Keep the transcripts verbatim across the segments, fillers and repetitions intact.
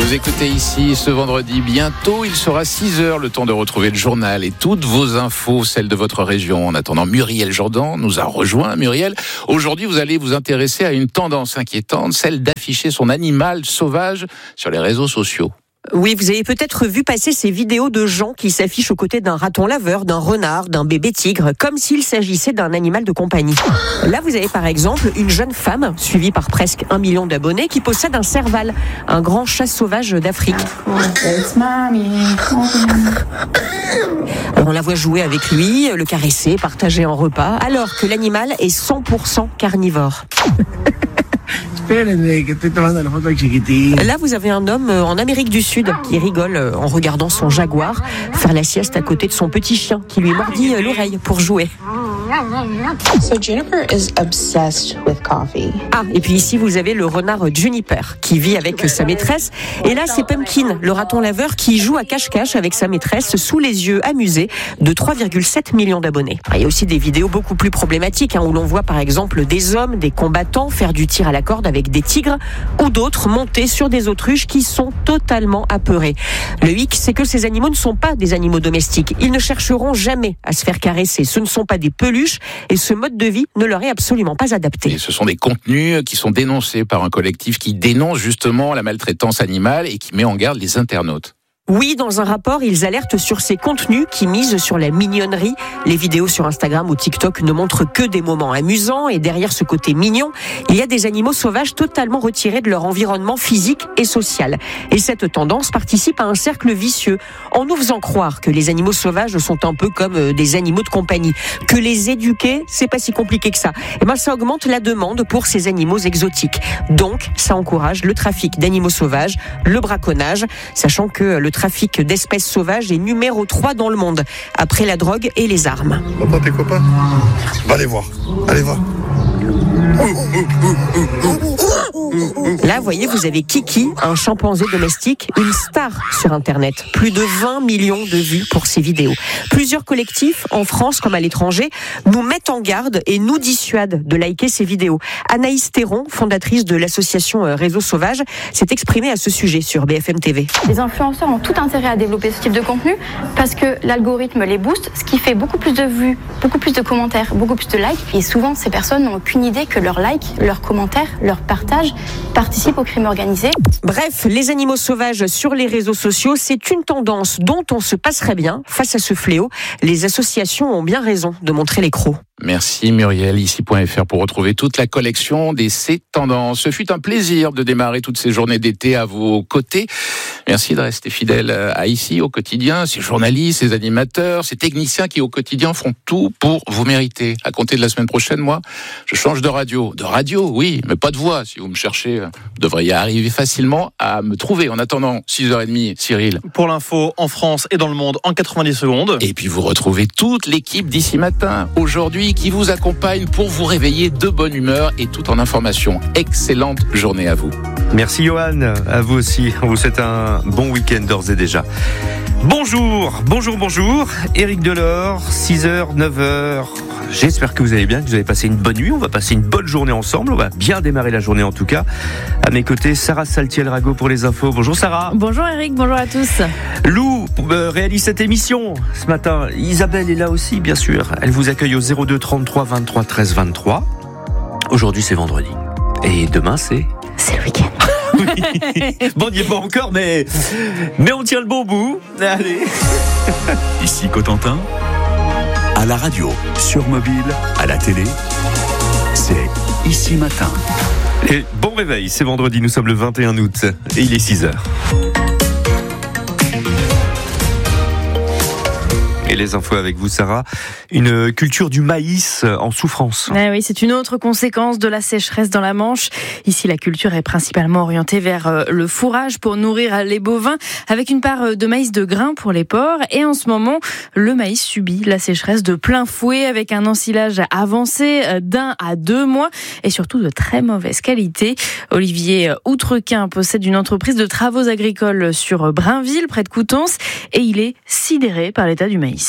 Vous écoutez ici ce vendredi. Bientôt, il sera six heures, le temps de retrouver le journal et toutes vos infos, celles de votre région. En attendant, Muriel Jourdan nous a rejoint. Muriel, aujourd'hui, vous allez vous intéresser à une tendance inquiétante, celle d'afficher son animal sauvage sur les réseaux sociaux. Oui, vous avez peut-être vu passer ces vidéos de gens qui s'affichent aux côtés d'un raton laveur, d'un renard, d'un bébé tigre, comme s'il s'agissait d'un animal de compagnie. Là, vous avez par exemple une jeune femme, suivie par presque un million d'abonnés, qui possède un serval, un grand chat sauvage d'Afrique. Alors, on la voit jouer avec lui, le caresser, partager un repas, alors que l'animal est cent pour cent carnivore. Là, vous avez un homme en Amérique du Sud qui rigole en regardant son jaguar faire la sieste à côté de son petit chien qui lui mordit l'oreille pour jouer. So Juniper is obsessed with coffee. Ah, et puis ici, vous avez le renard Juniper qui vit avec sa maîtresse. Et là, c'est Pumpkin, le raton laveur qui joue à cache-cache avec sa maîtresse sous les yeux amusés de trois virgule sept millions d'abonnés. Il y a aussi des vidéos beaucoup plus problématiques hein, où l'on voit par exemple des hommes, des combattants faire du tir à la corde avec des tigres ou d'autres monter sur des autruches qui sont totalement apeurés. Le hic, c'est que ces animaux ne sont pas des animaux domestiques. Ils ne chercheront jamais à se faire caresser. Ce ne sont pas des peluches et ce mode de vie ne leur est absolument pas adapté. Et ce sont des contenus qui sont dénoncés par un collectif qui dénonce justement la maltraitance animale et qui met en garde les internautes. Oui, dans un rapport, ils alertent sur ces contenus qui misent sur la mignonnerie. Les vidéos sur Instagram ou TikTok ne montrent que des moments amusants et derrière ce côté mignon, il y a des animaux sauvages totalement retirés de leur environnement physique et social. Et cette tendance participe à un cercle vicieux en nous faisant croire que les animaux sauvages sont un peu comme des animaux de compagnie, que les éduquer, c'est pas si compliqué que ça. Et ben, ça augmente la demande pour ces animaux exotiques. Donc, ça encourage le trafic d'animaux sauvages, le braconnage, sachant que le trafic d'espèces sauvages est numéro trois dans le monde, après la drogue et les armes. On va pas tes copains ? Va les voir, allez voir. Là, vous voyez, vous avez Kiki, un chimpanzé domestique, une star sur Internet. Plus de vingt millions de vues pour ses vidéos. Plusieurs collectifs, en France comme à l'étranger, nous mettent en garde et nous dissuadent de liker ces vidéos. Anaïs Théron, fondatrice de l'association Réseau Sauvage, s'est exprimée à ce sujet sur B F M T V. Les influenceurs ont tout intérêt à développer ce type de contenu parce que l'algorithme les booste, ce qui fait beaucoup plus de vues, beaucoup plus de commentaires, beaucoup plus de likes. Et souvent, ces personnes n'ont aucune idée que leurs likes, leurs commentaires, leurs partages participent au crime organisé. Bref, les animaux sauvages sur les réseaux sociaux, c'est une tendance dont on se passerait bien. Face à ce fléau, les associations ont bien raison de montrer les crocs. Merci Muriel, ici point F R pour retrouver toute la collection des ces tendances. Ce fut un plaisir de démarrer toutes ces journées d'été à vos côtés. Merci de rester fidèle à ici au quotidien, ces journalistes, ces animateurs, ces techniciens qui au quotidien font tout pour vous mériter. À compter de la semaine prochaine, moi, je change de radio. De radio, oui, mais pas de voix. Si vous me cherchez, vous devriez arriver facilement à me trouver. En attendant, six heures trente, Cyril. Pour l'info, en France et dans le monde, en quatre-vingt-dix secondes. Et puis vous retrouvez toute l'équipe d'ici matin, aujourd'hui, qui vous accompagne pour vous réveiller de bonne humeur et tout en information. Excellente journée à vous. Merci Johan, à vous aussi. On vous souhaite un bon week-end d'ores et déjà. Bonjour, bonjour, bonjour. Éric Delors, six heures, neuf heures. J'espère que vous allez bien, que vous avez passé une bonne nuit. On va passer une bonne journée ensemble. On va bien démarrer la journée en tout cas. À mes côtés, Sarah Saltiel-Rago pour les infos. Bonjour Sarah. Bonjour Eric, bonjour à tous. Lou euh, réalise cette émission ce matin. Isabelle est là aussi, bien sûr. Elle vous accueille au zéro deux trente-trois vingt-trois treize vingt-trois. Aujourd'hui, c'est vendredi. Et demain, c'est... C'est le week-end. Oui. Bon, on n'y est pas encore, mais... mais on tient le bon bout. Allez. Ici Cotentin, à la radio, sur mobile, à la télé, c'est Ici Matin. Et bon réveil, c'est vendredi, nous sommes le vingt et un août et il est six heures. Et les infos avec vous, Sarah. Une culture du maïs en souffrance. Ah oui, c'est une autre conséquence de la sécheresse dans la Manche. Ici, la culture est principalement orientée vers le fourrage pour nourrir les bovins, avec une part de maïs de grain pour les porcs. Et en ce moment, le maïs subit la sécheresse de plein fouet, avec un ensilage avancé d'un à deux mois et surtout de très mauvaise qualité. Olivier Outrequin possède une entreprise de travaux agricoles sur Brainville, près de Coutances, et il est sidéré par l'état du maïs.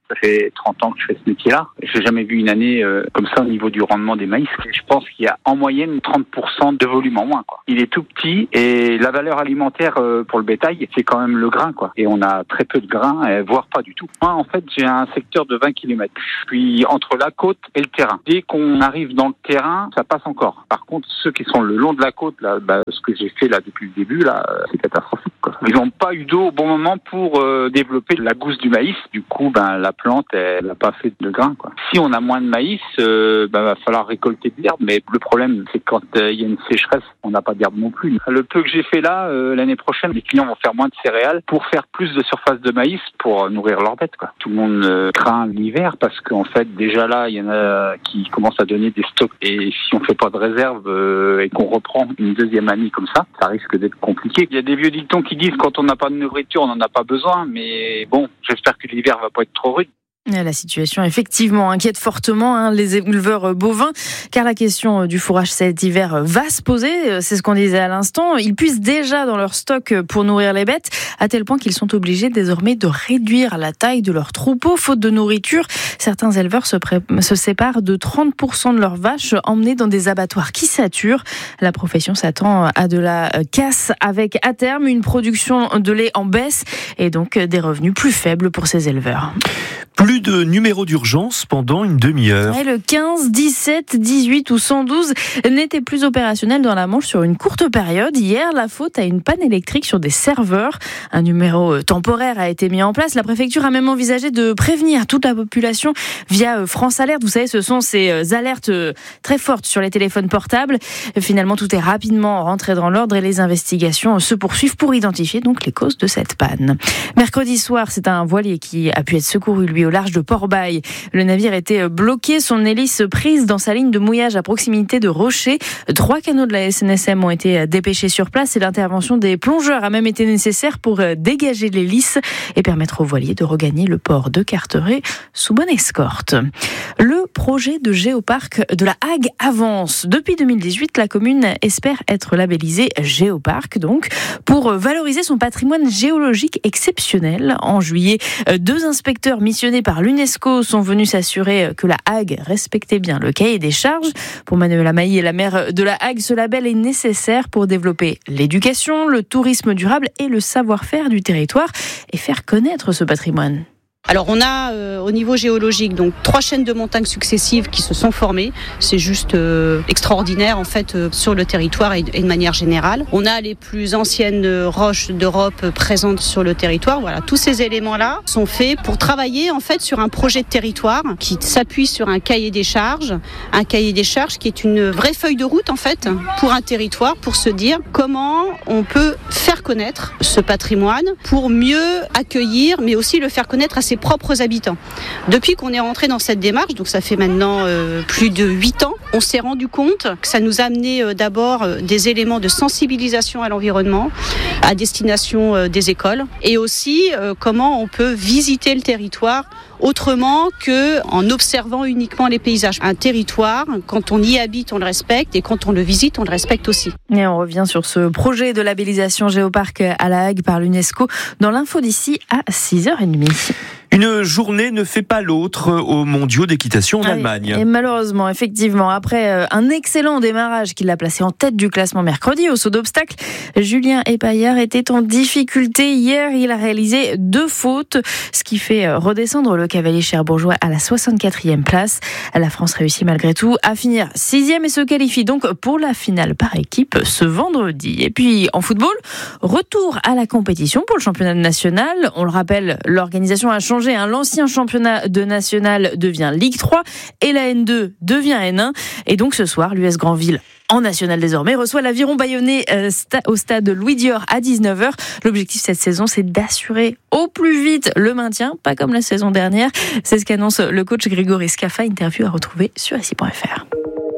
Ça fait trente ans que je fais ce métier-là. J'ai jamais vu une année euh, comme ça au niveau du rendement des maïs. Je pense qu'il y a en moyenne trente pour cent de volume en moins, quoi. Il est tout petit et la valeur alimentaire euh, pour le bétail, c'est quand même le grain, quoi. Et on a très peu de grain, euh, voire pas du tout. Moi, en fait, j'ai un secteur de vingt kilomètres. Je suis entre la côte et le terrain. Dès qu'on arrive dans le terrain, ça passe encore. Par contre, ceux qui sont le long de la côte, là, bah, ce que j'ai fait là depuis le début, là, c'est catastrophique, quoi. Ils n'ont pas eu d'eau au bon moment pour euh, développer la gousse du maïs. Du coup, ben la plante, elle n'a pas fait de grain, quoi. Si on a moins de maïs, euh, ben va falloir récolter de l'herbe. Mais le problème, c'est que quand il euh, y a une sécheresse, on n'a pas d'herbe non plus. Le peu que j'ai fait là, euh, l'année prochaine, les clients vont faire moins de céréales pour faire plus de surface de maïs pour euh, nourrir leurs bêtes, quoi. Tout le monde euh, craint l'hiver parce qu'en fait, déjà là, il y en a qui commencent à donner des stocks. Et si on fait pas de réserve euh, et qu'on reprend une deuxième année comme ça, ça risque d'être compliqué. Il y a des vieux dictons qui disent quand on n'a pas de nourriture, on n'en a pas besoin. Mais bon, j'espère que l'hiver va pas être trop rude. La situation, effectivement, inquiète fortement hein, les éleveurs bovins, car la question du fourrage cet hiver va se poser. C'est ce qu'on disait à l'instant. Ils puisent déjà dans leur stock pour nourrir les bêtes, à tel point qu'ils sont obligés désormais de réduire la taille de leurs troupeaux, faute de nourriture. Certains éleveurs se, pré- se séparent de trente pour cent de leurs vaches emmenées dans des abattoirs qui saturent. La profession s'attend à de la casse, avec à terme une production de lait en baisse et donc des revenus plus faibles pour ces éleveurs. Plus de numéros d'urgence pendant une demi-heure. Et le quinze, dix-sept, dix-huit ou cent douze n'étaient plus opérationnels dans la Manche sur une courte période. Hier, la faute à une panne électrique sur des serveurs. Un numéro temporaire a été mis en place. La préfecture a même envisagé de prévenir toute la population via France Alerte. Vous savez, ce sont ces alertes très fortes sur les téléphones portables. Finalement, tout est rapidement rentré dans l'ordre et les investigations se poursuivent pour identifier donc les causes de cette panne. Mercredi soir, c'est un voilier qui a pu être secouru, lui, au large de Port-Bail. Le navire était bloqué, son hélice prise dans sa ligne de mouillage à proximité de Rocher. Trois canots de la S N S M ont été dépêchés sur place et l'intervention des plongeurs a même été nécessaire pour dégager l'hélice et permettre au voilier de regagner le port de Carteret sous bonne escorte. Le projet de géoparc de la Hague avance. Depuis deux mille dix-huit, la commune espère être labellisée géoparc, donc, pour valoriser son patrimoine géologique exceptionnel. En juillet, deux inspecteurs missionnés par l'UNESCO sont venus s'assurer que la Hague respectait bien le cahier des charges. Pour Manuel Amailly, la maire de la Hague, ce label est nécessaire pour développer l'éducation, le tourisme durable et le savoir-faire du territoire et faire connaître ce patrimoine. Alors on a euh, au niveau géologique donc trois chaînes de montagnes successives qui se sont formées. C'est juste euh, extraordinaire en fait euh, sur le territoire et, et de manière générale. On a les plus anciennes roches d'Europe euh, présentes sur le territoire. Voilà, tous ces éléments-là sont faits pour travailler en fait sur un projet de territoire qui s'appuie sur un cahier des charges, un cahier des charges qui est une vraie feuille de route en fait pour un territoire, pour se dire comment on peut faire connaître ce patrimoine pour mieux accueillir, mais aussi le faire connaître à ses propres habitants. Depuis qu'on est rentré dans cette démarche, donc ça fait maintenant euh, plus de huit ans, on s'est rendu compte que ça nous a amené euh, d'abord euh, des éléments de sensibilisation à l'environnement, à destination euh, des écoles, et aussi euh, comment on peut visiter le territoire autrement qu'en observant uniquement les paysages. Un territoire, quand on y habite, on le respecte, et quand on le visite, on le respecte aussi. Et on revient sur ce projet de labellisation géoparc à la Hague par l'UNESCO dans l'info d'ici à six heures trente. Une journée ne fait pas l'autre aux mondiaux d'équitation en ah Allemagne. Et malheureusement, effectivement, après un excellent démarrage qui l'a placé en tête du classement mercredi au saut d'obstacle, Julien Epaillard était en difficulté. Hier, il a réalisé deux fautes, ce qui fait redescendre le cavalier cherbourgeois à la soixante-quatrième place. La France réussit malgré tout à finir sixième et se qualifie donc pour la finale par équipe ce vendredi. Et puis en football, retour à la compétition pour le championnat national. On le rappelle, l'organisation a changé. L'ancien championnat de national devient Ligue trois et la N deux devient N un. Et donc ce soir, l'U S Granville, en national désormais, reçoit l'Aviron Bayonnais au stade Louis Dior à dix-neuf heures. L'objectif cette saison, c'est d'assurer au plus vite le maintien, pas comme la saison dernière. C'est ce qu'annonce le coach Grégory Scaffa, interview à retrouver sur R C I point F R.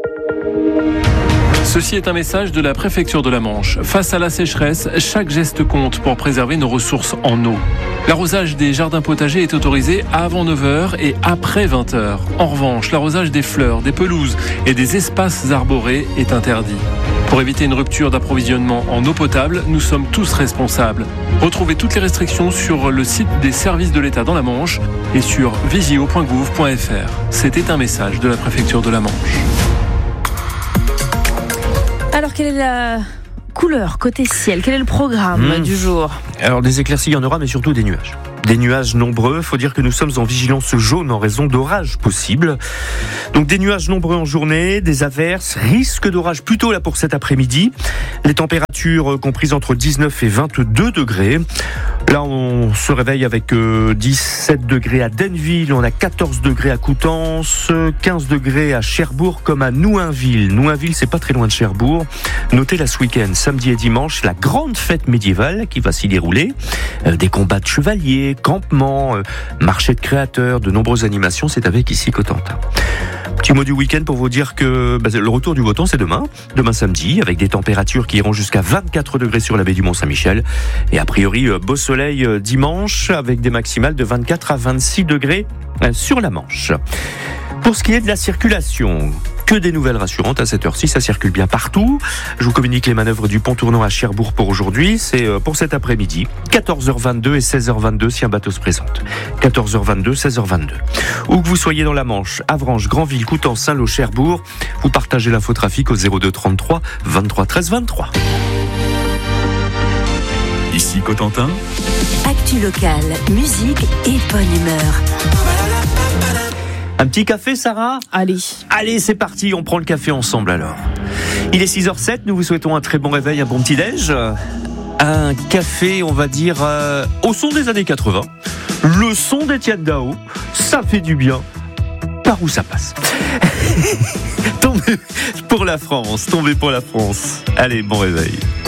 Ceci est un message de la préfecture de la Manche. Face à la sécheresse, chaque geste compte pour préserver nos ressources en eau. L'arrosage des jardins potagers est autorisé avant neuf heures et après vingt heures. En revanche, l'arrosage des fleurs, des pelouses et des espaces arborés est interdit. Pour éviter une rupture d'approvisionnement en eau potable, nous sommes tous responsables. Retrouvez toutes les restrictions sur le site des services de l'État dans la Manche et sur vigio point gouv point f r. C'était un message de la préfecture de la Manche. Alors, quelle est la couleur côté ciel? Quel est le programme mmh. du jour? Alors, des éclaircies, il y en aura, mais surtout des nuages. Des nuages nombreux, faut dire que nous sommes en vigilance jaune en raison d'orages possibles. Donc des nuages nombreux en journée, des averses, risque d'orage plutôt là pour cet après-midi. Les températures comprises entre dix-neuf et vingt-deux degrés. Là, on se réveille avec euh, dix-sept degrés à Denville, on a quatorze degrés à Coutances, quinze degrés à Cherbourg comme à Nouinville. Nouinville, c'est pas très loin de Cherbourg. Notez là ce week-end, samedi et dimanche, la grande fête médiévale qui va s'y dérouler. Euh, des combats de chevaliers, campements, euh, marché de créateurs, de nombreuses animations, c'est avec ici Cotentin. Petit mot du week-end pour vous dire que bah, le retour du beau temps c'est demain, demain samedi, avec des températures qui iront jusqu'à vingt-quatre degrés sur la baie du Mont-Saint-Michel. Et a priori, beau soleil dimanche, avec des maximales de vingt-quatre à vingt-six degrés sur la Manche. Pour ce qui est de la circulation, que des nouvelles rassurantes à cette heure-ci, ça circule bien partout. Je vous communique les manœuvres du pont tournant à Cherbourg pour aujourd'hui. C'est pour cet après-midi, quatorze heures vingt-deux et seize heures vingt-deux si un bateau se présente. quatorze heures vingt-deux, seize heures vingt-deux. Où que vous soyez dans la Manche, Avranches, Granville, Coutances, Saint-Lô, Cherbourg, vous partagez l'infotrafic au zéro deux trente-trois vingt-trois treize vingt-trois. Ici Cotentin. Actu locale, musique et bonne humeur. Un petit café, Sarah ? Allez. Allez, c'est parti, on prend le café ensemble alors. Il est six heures zéro sept, nous vous souhaitons un très bon réveil, un bon petit-déj. Un café, on va dire, euh, au son des années quatre-vingts. Le son d'Étienne Dao, ça fait du bien. Par où ça passe. Tombez pour la France, tombez pour la France. Allez, bon réveil.